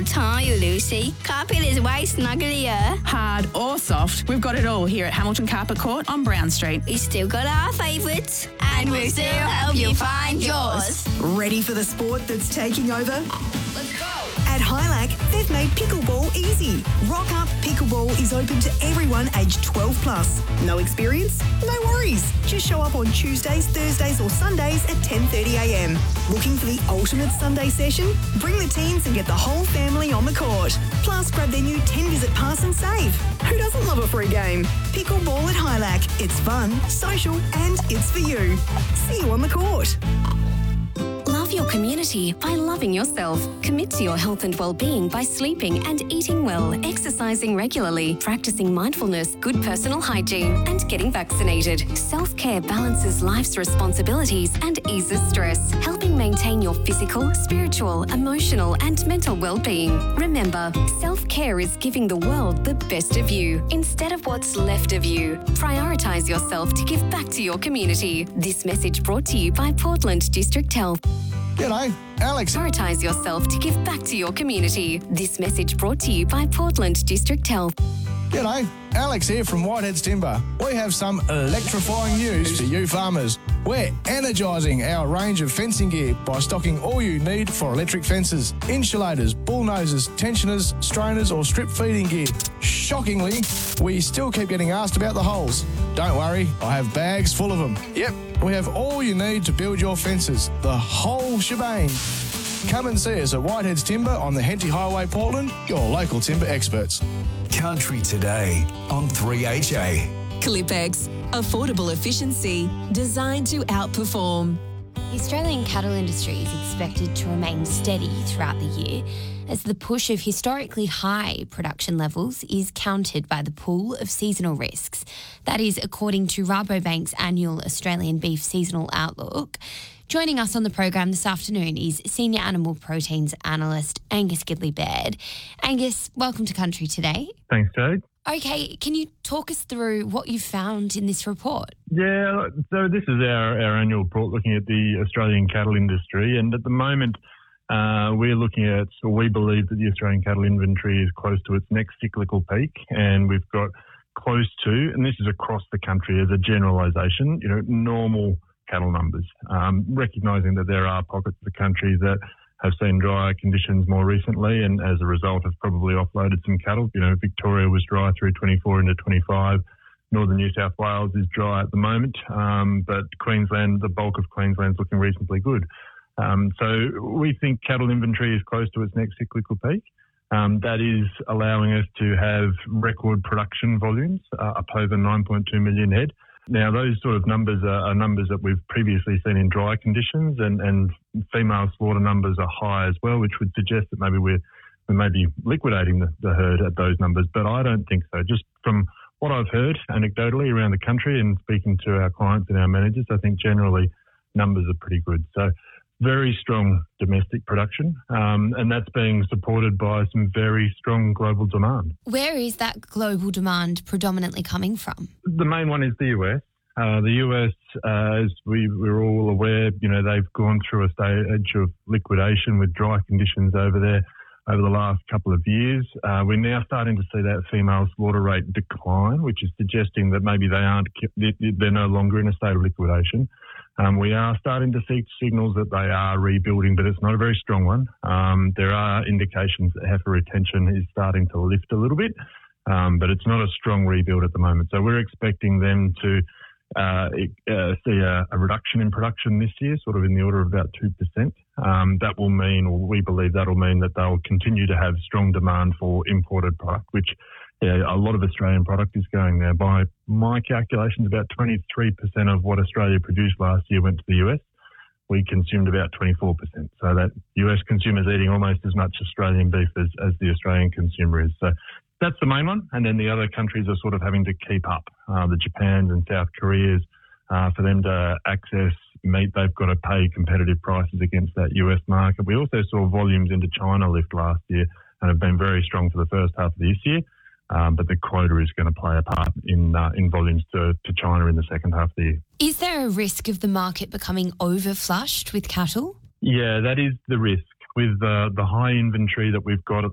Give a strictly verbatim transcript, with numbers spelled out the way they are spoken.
time, you Lucy. Carpet is way snugglier. Hard or soft, we've got it all here at Hamilton Carpet Court on Brown Street. We still got our favourites. And we'll still help you find yours. Ready for the sport that's taking over? Let's go. At Highlight, they've made pickleball easy. Rock Up Pickleball is open to everyone aged twelve plus. No experience? No worries. Just show up on Tuesdays, Thursdays or Sundays at ten thirty a m. Looking for the ultimate Sunday session? Bring the teens and get the whole family on the court. Plus, grab their new ten-visit pass and save. Who doesn't love a free game? Pickleball at Highlight. It's fun, social and it's for you. See you on the court. Love your community by loving yourself. Commit to your health and well-being by sleeping and eating well, exercising regularly, practicing mindfulness, good personal hygiene, and getting vaccinated. Self-care balances life's responsibilities and eases stress, helping maintain your physical, spiritual, emotional, and mental well-being. Remember, self-care is giving the world the best of you instead of what's left of you. Prioritise yourself to give back to your community. This message brought to you by Portland District Health. G'day, Alex. Prioritise yourself to give back to your community. This message brought to you by Portland District Health. G'day, Alex here from Whiteheads Timber. We have some electrifying news for you farmers. We're energising our range of fencing gear by stocking all you need for electric fences, insulators, bullnoses, tensioners, strainers or strip feeding gear. Shockingly, we still keep getting asked about the holes. Don't worry, I have bags full of them. Yep, we have all you need to build your fences, the whole shebang. Come and see us at Whiteheads Timber on the Henty Highway, Portland, your local timber experts. Country Today on three H A. Clipex, affordable efficiency designed to outperform. The Australian cattle industry is expected to remain steady throughout the year as the push of historically high production levels is countered by the pool of seasonal risks. That is according to Rabobank's annual Australian Beef Seasonal Outlook. Joining us on the program this afternoon is Senior Animal Proteins Analyst Angus Gidley-Baird. Angus, welcome to Country Today. Thanks, Jade. Okay, can you talk us through what you found in this report? Yeah, so this is our, our annual report looking at the Australian cattle industry, and at the moment uh, we're looking at, or we believe that the Australian cattle inventory is close to its next cyclical peak, and we've got close to, and this is across the country as a generalisation, you know, normal cattle numbers, um, recognising that there are pockets of the country that have seen drier conditions more recently and as a result have probably offloaded some cattle. You know, Victoria was dry through twenty-four into twenty-five. Northern New South Wales is dry at the moment, um, but Queensland, the bulk of Queensland's looking reasonably good. Um, so we think cattle inventory is close to its next cyclical peak. Um, that is allowing us to have record production volumes, uh, up over nine point two million head. Now, those sort of numbers are, are numbers that we've previously seen in dry conditions, and, and female slaughter numbers are high as well, which would suggest that maybe we're, we may be liquidating the, the herd at those numbers, but I don't think so. Just from what I've heard anecdotally around the country and speaking to our clients and our managers, I think generally numbers are pretty good. So very strong domestic production, um, and that's being supported by some very strong global demand. Where is that global demand predominantly coming from? The main one is the U S. Uh, the U S, uh, as we, we're all aware, you know, they've gone through a stage of liquidation with dry conditions over there over the last couple of years. Uh, we're now starting to see that female slaughter rate decline, which is suggesting that maybe they aren't, they're no longer in a state of liquidation. Um, we are starting to see signals that they are rebuilding, but it's not a very strong one. Um, there are indications that heifer retention is starting to lift a little bit, um, but it's not a strong rebuild at the moment. So we're expecting them to uh, uh, see a, a reduction in production this year, sort of in the order of about two percent. Um, that will mean, or we believe that will mean that they'll continue to have strong demand for imported product, which yeah, a lot of Australian product is going there. By my calculations, about twenty-three percent of what Australia produced last year went to the U S. We consumed about twenty-four percent. So that U S consumer's eating almost as much Australian beef as, as the Australian consumer is. So that's the main one. And then the other countries are sort of having to keep up. Uh, the Japans and South Koreas, uh, for them to access meat, they've got to pay competitive prices against that U S market. We also saw volumes into China lift last year and have been very strong for the first half of this year. Um, but the quota is going to play a part in uh, in volumes to, to China in the second half of the year. Is there a risk of the market becoming overflushed with cattle? Yeah, that is the risk. With uh, the high inventory that we've got at